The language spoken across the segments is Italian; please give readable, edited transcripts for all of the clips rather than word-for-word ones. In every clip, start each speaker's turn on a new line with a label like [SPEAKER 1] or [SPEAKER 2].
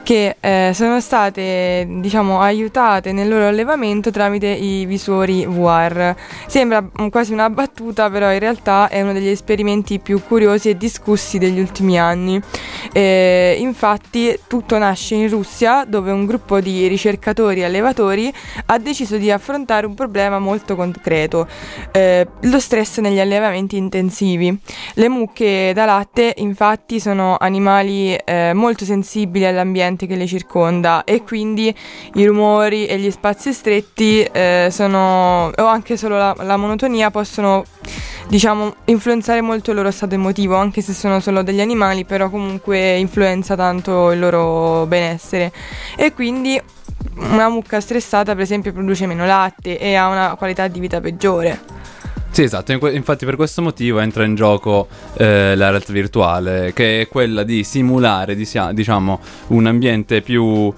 [SPEAKER 1] che sono state, diciamo, aiutate nel loro allevamento tramite i visori VR. Sembra quasi una battuta, però in realtà è uno degli esperimenti più curiosi e discussi degli ultimi anni. Infatti tutto nasce in Russia, dove un gruppo di ricercatori e allevatori ha deciso di affrontare un problema molto concreto, lo stress negli allevamenti intensivi. Le mucche da latte infatti sono animali molto sensibili all'ambiente che le circonda, e quindi i rumori e gli spazi stretti o anche solo la monotonia possono, diciamo, influenzare molto il loro stato emotivo, anche se sono solo degli animali, però comunque influenza tanto il loro benessere. E quindi una mucca stressata, per esempio, produce meno latte e ha una qualità di vita peggiore.
[SPEAKER 2] Sì, esatto, infatti per questo motivo entra in gioco la realtà virtuale, che è quella di simulare, diciamo, un ambiente più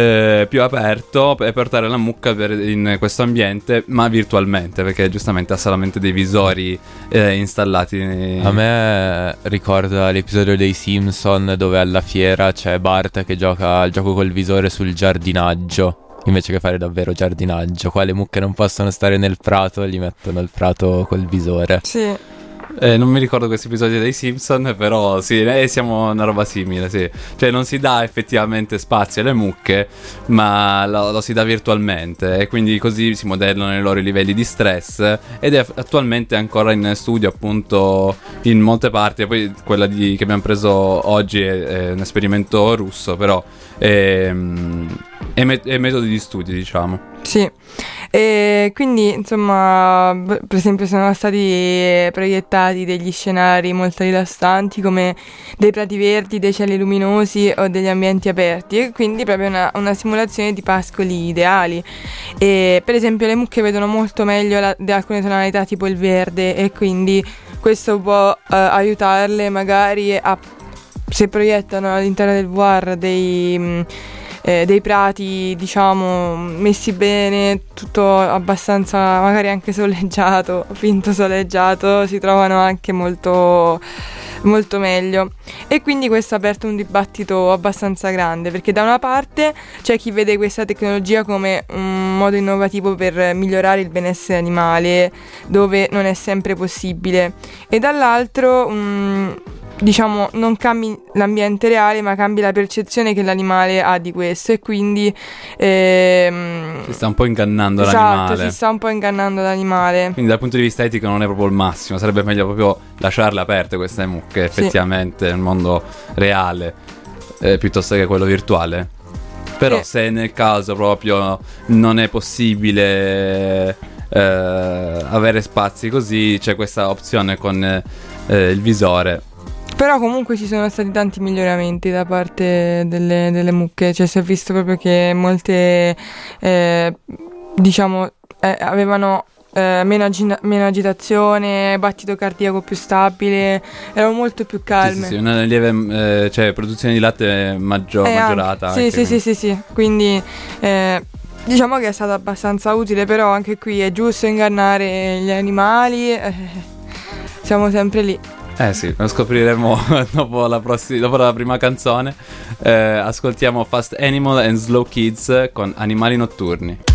[SPEAKER 2] aperto e portare la mucca in questo ambiente, ma virtualmente, perché giustamente ha solamente dei visori installati.
[SPEAKER 3] A me ricorda l'episodio dei Simpson dove alla fiera c'è Bart che gioca al gioco col visore sul giardinaggio, invece che fare davvero giardinaggio. Qua le mucche non possono stare nel prato, gli mettono il prato col visore.
[SPEAKER 1] Sì.
[SPEAKER 2] Non mi ricordo questi episodi dei Simpson, però sì, siamo una roba simile, sì. Cioè non si dà effettivamente spazio alle mucche, ma lo si dà virtualmente, e quindi così si modellano i loro livelli di stress, ed è attualmente ancora in studio appunto in molte parti. E poi quella che abbiamo preso oggi è un esperimento russo, però è metodi di studio, diciamo.
[SPEAKER 1] Sì, e quindi insomma, per esempio sono stati proiettati degli scenari molto rilassanti, come dei prati verdi, dei cieli luminosi o degli ambienti aperti, e quindi proprio una simulazione di pascoli ideali. E per esempio le mucche vedono molto meglio di alcune tonalità tipo il verde, e quindi questo può aiutarle magari se proiettano all'interno del VR dei prati, diciamo, messi bene, tutto abbastanza magari anche soleggiato, finto soleggiato, si trovano anche molto molto meglio. E quindi questo ha aperto un dibattito abbastanza grande, perché da una parte c'è chi vede questa tecnologia come un modo innovativo per migliorare il benessere animale, dove non è sempre possibile, e dall'altro diciamo, non cambi l'ambiente reale, ma cambi la percezione che l'animale ha di questo, e quindi
[SPEAKER 2] si sta un po' ingannando l'animale.
[SPEAKER 1] Esatto, si sta un po' ingannando l'animale.
[SPEAKER 2] Quindi dal punto di vista etico non è proprio il massimo, sarebbe meglio proprio lasciarle aperte queste mucche, effettivamente, nel mondo reale, piuttosto che quello virtuale. Però se nel caso proprio non è possibile avere spazi così, c'è questa opzione con il visore.
[SPEAKER 1] Però comunque ci sono stati tanti miglioramenti da parte delle mucche, cioè si è visto proprio che molte diciamo avevano meno agitazione, battito cardiaco più stabile, erano molto più calme.
[SPEAKER 2] Sì, una lieve cioè produzione di latte maggiorata.
[SPEAKER 1] Sì, quindi diciamo che è stata abbastanza utile, però anche qui è giusto ingannare gli animali, siamo sempre lì.
[SPEAKER 2] Sì, lo scopriremo dopo la prima canzone. Ascoltiamo Fast Animal and Slow Kids con Animali Notturni.